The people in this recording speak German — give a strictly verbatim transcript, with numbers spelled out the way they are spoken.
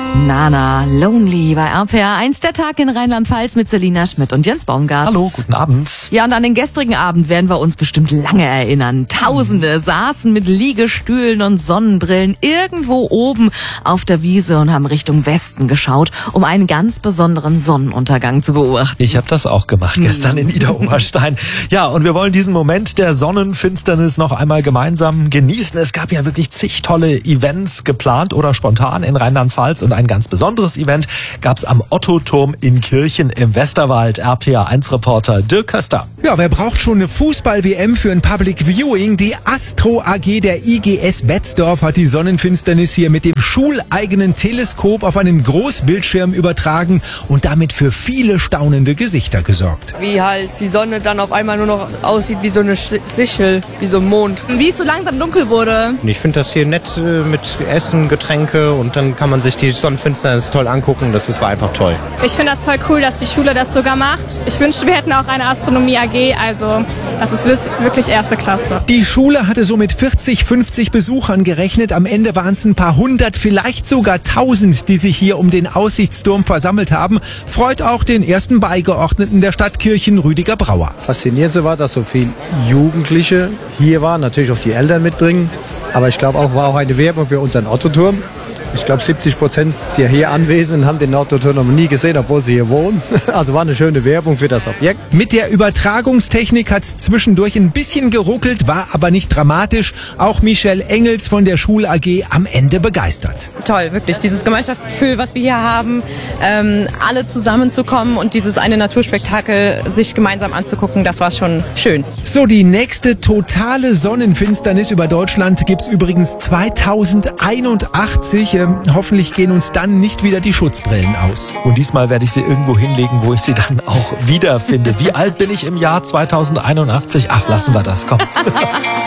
Nana, Lonely bei R P R eins, der Tag in Rheinland-Pfalz mit Selina Schmidt und Jens Baumgart. Hallo, guten Abend. Ja, und an den gestrigen Abend werden wir uns bestimmt lange erinnern. Tausende saßen mit Liegestühlen und Sonnenbrillen irgendwo oben auf der Wiese und haben Richtung Westen geschaut, um einen ganz besonderen Sonnenuntergang zu beobachten. Ich habe das auch gemacht gestern in Idar-Oberstein. Ja, und wir wollen diesen Moment der Sonnenfinsternis noch einmal gemeinsam genießen. Es gab ja wirklich zig tolle Events geplant oder spontan in Rheinland-Pfalz und ein ganz besonderes Event gab's am Ottoturm in Kirchen im Westerwald. R P R eins Reporter Dirk Köster. Ja, wer braucht schon eine Fußball-W M für ein Public Viewing? Die Astro A G der I G S Betzdorf hat die Sonnenfinsternis hier mit dem schuleigenen Teleskop auf einem Großbildschirm übertragen und damit für viele staunende Gesichter gesorgt. Wie halt die Sonne dann auf einmal nur noch aussieht wie so eine Sichel, wie so ein Mond. Wie es so langsam dunkel wurde. Ich finde das hier nett mit Essen, Getränke und dann kann man sich die Sonnenfinsternis toll angucken. Das ist, war einfach toll. Ich finde das voll cool, dass die Schule das sogar macht. Ich wünschte, wir hätten auch eine Astronomie A G, also das ist wirklich erste Klasse. Die Schule hatte so mit vierzig, fünfzig Besuchern gerechnet. Am Ende waren es ein paar hundert, vielleicht sogar tausend, die sich hier um den Aussichtsturm versammelt haben. Freut auch den ersten Beigeordneten der Stadt Kirchen, Rüdiger Brauer. Faszinierend so war, dass so viele Jugendliche hier waren, natürlich auch die Eltern mitbringen. Aber ich glaube auch, war auch eine Werbung für unseren Ottoturm. Ich glaube, siebzig Prozent der hier Anwesenden haben den Ottoturm noch nie gesehen, obwohl sie hier wohnen. Also war eine schöne Werbung für das Objekt. Mit der Übertragungstechnik hat es zwischendurch ein bisschen geruckelt, war aber nicht dramatisch. Auch Michelle Engels von der Schul-A G am Ende begeistert. Toll, wirklich. Dieses Gemeinschaftsgefühl, was wir hier haben, ähm, alle zusammenzukommen und dieses eine Naturspektakel sich gemeinsam anzugucken, das war schon schön. So, die nächste totale Sonnenfinsternis über Deutschland gibt's übrigens zweitausendeinundachtzig. Ähm, hoffentlich gehen uns dann nicht wieder die Schutzbrillen aus. Und diesmal werde ich sie irgendwo hinlegen, wo ich sie dann auch wiederfinde. Wie alt bin ich im Jahr zweitausendeinundachtzig? Ach, lassen wir das, komm.